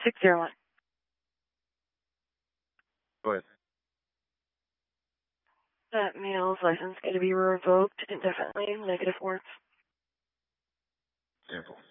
601. Go ahead. That male's license going to be revoked indefinitely, negative warrants. Sample.